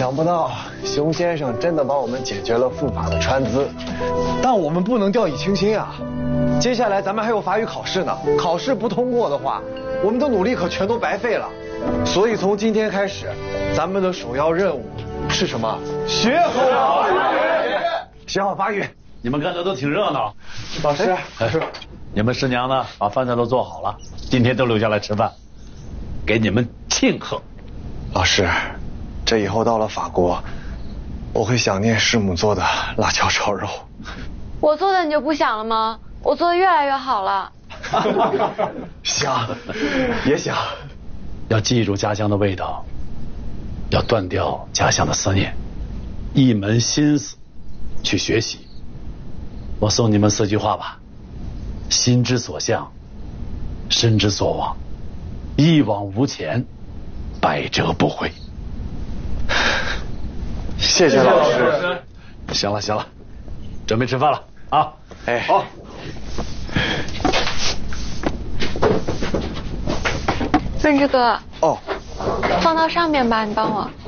想不到熊先生真的帮我们解决了赴法的川资，但我们不能掉以轻心啊！接下来咱们还有法语考试呢，考试不通过的话，我们的努力可全都白费了。所以从今天开始，咱们的首要任务是什么？学好法语，学好法语。 你们看着都挺热闹。 老师， 你们师娘呢？把饭菜都做好了，今天都留下来吃饭，给你们庆贺。 老师，这以后到了法国，我会想念师母做的辣椒炒肉。 我做的你就不想了吗？我做的越来越好了。 想，也想。 要记住家乡的味道，要断掉家乡的思念，一门心思去学习。我送你们4句话吧：心之所向，身之所往，一往无前，百折不回。 谢谢老师。 行了，准备吃饭了啊！ 哎， 好。 润之哥。 哦。 放到上面吧，你帮我。